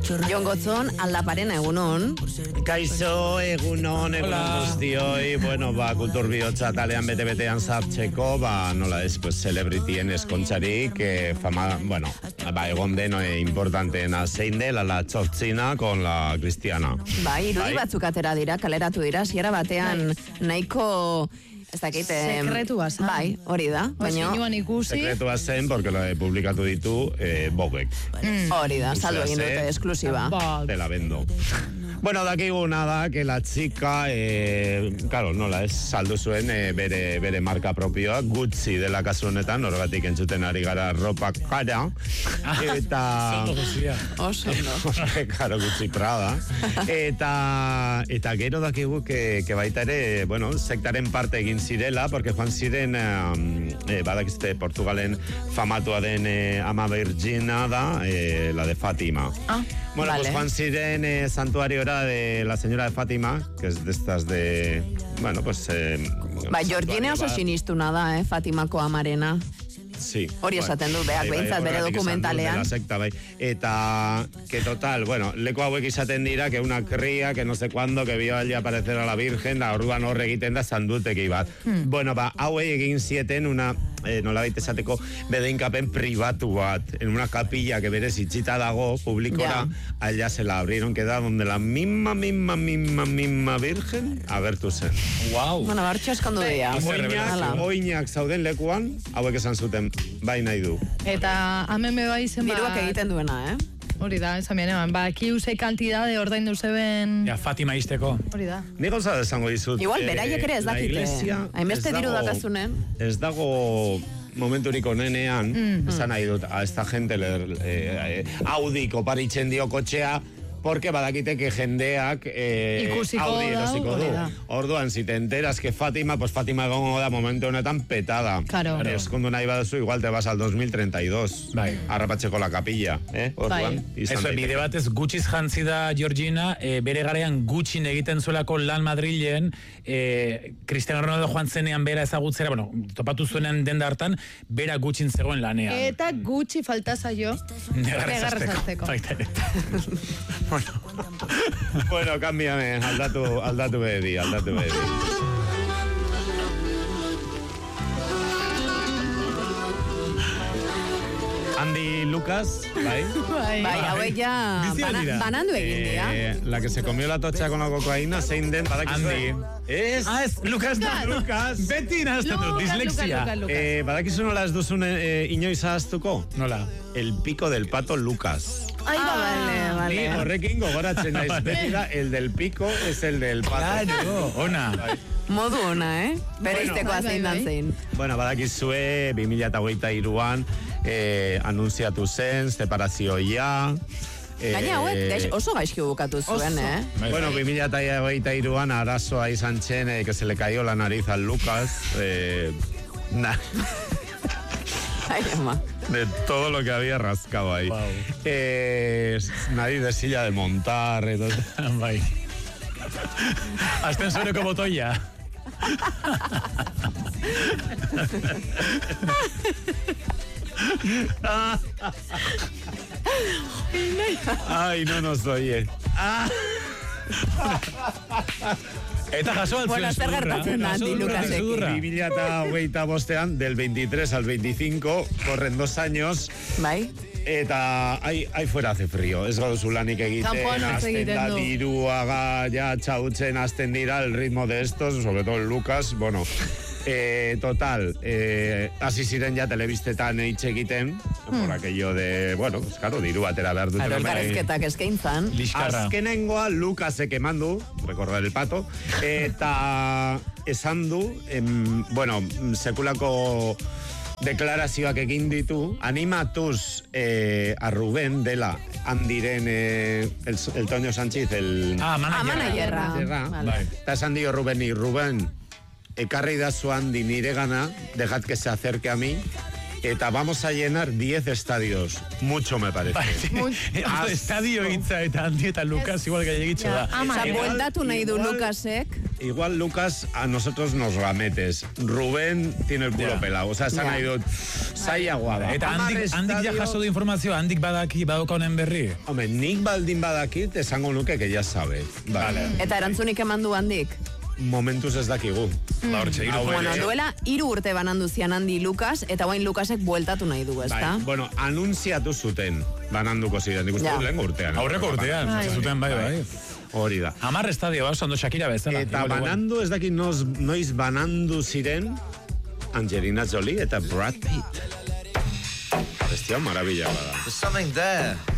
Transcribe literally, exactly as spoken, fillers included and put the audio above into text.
Jon Gotzon, aldaparena egunon. Kaixo, egunon, egunon guztioi. Bueno, ba, kultur bihotza talean bete-betean sartzeko, ba, nola ez, pues, celebrityen eskontzarik, eh, fama, bueno, ba, egon deno e importanteena zein dela la txortzina con la Cristiana. Bai, irudi batzuk atera dira, kaleratu dira, ziera batean nahiko... Ez dakit... Sekretua zen. Bai, hori da. Baina... Sekretua zen, porque lo he publicatu ditu eh, Voguek. Mm. Hori da, saldo egin dute, esklusiba. Te la vendo. Bueno, dakigu nada, que la chica, eh, claro, nola ez, saldu zuen eh, bere, bere marka propioa, Gucci dela kasu honetan, horregatik entzuten ari gara ropa cara, eta... Oso, no. Claro, Gucci Prada. Eta, eta gero dakigu, que, que baita ere, bueno, sektaren parte egin zirela, porque joan ziren, eh, eh, badakizte, Portugalen famatua den eh, ama Virgina da, eh, la de Fátima. Ah, bueno, vale. Pues joan ziren eh, santuario de la señora de Fátima, que es de estas de... Bueno, pues... Eh, ba, Georgina oso sinistuna da, eh, Fatimako amarena. Sí. Hori esaten du, beak, behintzat bere dokumentalean. La secta, bai. Eta, que total, bueno, leku hauek izaten dira, que una cría, que no sé cuándo, que vio allí aparecer a la Virgen, da orduan horre egiten da sanduteki bat. Hmm. Bueno, ba, hauei egin zieten una, eh, nola baita esateko, bedeinkapen pribatu bat, en una capilla que berez itxita dago, publikora, yeah. Allá se la abrieron, que da donde la misma, misma, misma, misma Virgen agertu zen. Wow. Bueno, bartxo eskondu dira. Oinak, oinak zauden lekuan, hauek esan zuten, bai nahi du. Eta hemen be bai zen bat... Diruak egiten duena, eh? Hori da, esan bian, ba, kiusei kantidade ordaindu zeben... Ja, Fatima izteko. Hori da. Ni gauza esango dizut. Igual, beraiek ere ez dakite. Hainbeste diru dakazunen. Ez dago... momenturik onenean, mm. esan nahi dut, a esta gente le, eh, eh, Audi koparitzen dio kotxea, porque badakite que jendeak eh, Audi erosiko du. Orduan, si te enteras que Fátima, pues Fátima gongo da momentu honetan petada. Claro. Eskondu nahi baduzu, igual te vas al dos mil treinta y dos. Bai. Arrapatzeko la capilla. Eh? Orduan, bai. Eso, bide batez, Gucciz jantzi da Georgina, eh, bere garean Guccin egiten zuelako lan Madrilen, eh, Cristiano Ronaldo joan zenean bera ezagutzera, bueno, topatu zuenean denda hartan, bera Guccin zegoen lanean. Eta Gucci falta zaio. Negarrezazteko. Bueno, bueno, cámbiame, aldatu, aldatu bedi, aldatu bedi. Andy Lucas, bai. Bai, bai, hauek ja bana, banandu egin dira. Eh, la que se comió la tocha con la cocaína, zein den, badakizue. Andy. Es... Ah, es Lucas, Lucas. Lucas. Beti nazten du, dislexia. Lucas, Lucas. Eh, badakizu nola ez duzun eh, inoiz ahaztuko? Nola? El pico del pato Lucas. Ay, ah, vale, vale. Ni horrekin gogoratzen naiz. Beti da, el del pico es el del pato. Claro, ona. Modu ona, eh? Bereizteko bueno, zein dan zein. Bueno, badakizue, bi mila hogeita hiruan eh, anunciatu zen, separazioia. Eh, Gaina hauek oso gaizki bukatu zuen, eh? Bueno, bi mila hogeita hiruan arazoa izan txen, eh, que se le cayó la nariz al Lucas. Eh, na... Ay, ama. De todo lo que había rascado ahí. Wow. Eh, nariz de silla de montar. Entonces... Bai. Ascensoreko botoia. Ay, no nos oye. Eta jaso altzuen bueno, zer gertatzen da, Andy Lucasek. bi mila hogeita bostean, del veintitrés al veinticinco, corren dos años. Bai. Eta ahí, ahí fuera hace frío. Ez gauzu lanik egiten, azten da diruaga, ya txautzen azten dira el ritmo de estos, sobre todo el Lucas, bueno... Eh, total, eh, hasi ziren ja telebistetan eitz egiten, hmm. por aquello de, bueno, pues claro, diru batera behar duten. Elkarrezketak eskaintzan. Azkenengoa Lucasek eman du, recordar el pato, eta esan du, em, bueno, sekulako deklarazioak egin ditu, animatuz eh, a Rubén dela Andiren, eh, el, el Toño Sánchez, el... Ah, managerra. Vale. Eta esan dio Rubén, y Rubén, ekarri da zu Andi nire gana, dejad que se acerque a mí, eta vamos a llenar diez estadios. Mucho me parece. Estadio hitza eta Andi eta Lucas, igual que egitxo da. Ama, bueltatu nahi du Lucasek. igual Lucas a nosotros nos la metes. Rubén tiene el culo Ya. pelado. O sea, esan Ya. nahi dut, zaila guada. Eta Hamar handik, handik ja estadio- jaso du informazioa, handik badaki badauka honen berri. Hombre, nik baldin badakit, esango nuke que ya sabe. Vale. Eta erantzunik eman du handik. Momentuz ez dakigu. Ba, hortxe, hiru Hau puntu. Bueno, ere. duela hiru urte banandu zian handi Lukas, eta guain Lukasek bueltatu nahi du, ezta? Bai, bueno, anuntziatu zuten bananduko ziren. Nik uste Ja. dut lehen urtean. Aurreko urtean, Bai. zuten bai, bai. Hori da. Hamar estadio, oso ondo Shakira bezala. Eta Igual, igual. banandu, ez dakit noiz, noiz banandu ziren Angelina Jolie eta Brad Pitt. Bestia, maravilla bada. There's something there.